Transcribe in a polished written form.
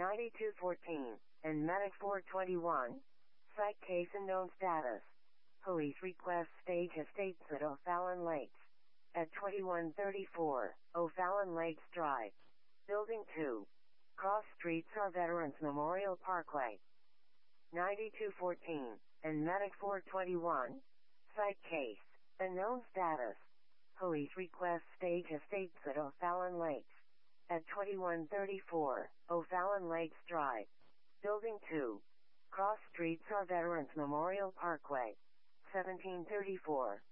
9214, and Medic 421. Site case unknown status. Police request stage estates at O'Fallon Lakes. At 2134, O'Fallon Lakes Drive. Building 2. Cross Streets or Veterans Memorial Parkway. 9214, and Medic 421. Site case. Unknown status. Police request stage estates at O'Fallon Lakes. At 2134, O'Fallon Lakes Drive. Building 2. Cross Streets or Veterans Memorial Parkway. 1734.